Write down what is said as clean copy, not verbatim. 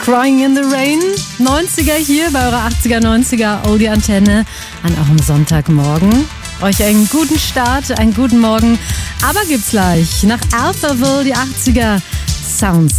Crying in the Rain, 90er hier bei eurer 80er, 90er Oldie-Antenne an eurem Sonntagmorgen. Euch einen guten Start, einen guten Morgen. Aber gibt's gleich nach Alphaville die 80er Sounds